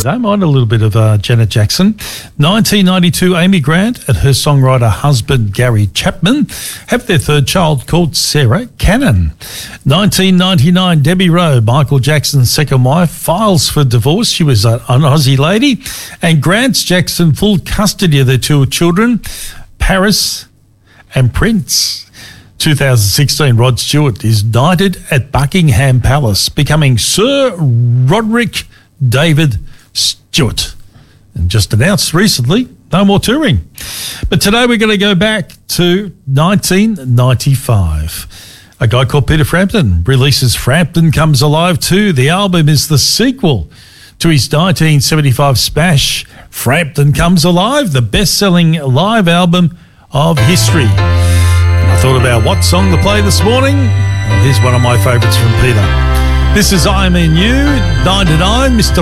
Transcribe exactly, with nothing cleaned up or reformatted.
Don't mind a little bit of uh, Janet Jackson. nineteen ninety-two, Amy Grant and her songwriter husband Gary Chapman have their third child called Sarah Cannon. nineteen ninety-nine, Debbie Rowe, Michael Jackson's second wife, files for divorce. She was an Aussie lady, and grants Jackson full custody of their two children, Paris and Prince. two thousand sixteen, Rod Stewart is knighted at Buckingham Palace, becoming Sir Roderick David Stewart. And just announced recently, no more touring. But today we're going to go back to nineteen ninety-five. A guy called Peter Frampton releases Frampton Comes Alive two. The album is the sequel to his nineteen seventy-five smash, Frampton Comes Alive, the best-selling live album of history. And I thought about what song to play this morning. Well, here's one of my favourites from Peter. This is I'm In You, nine to nine, Mister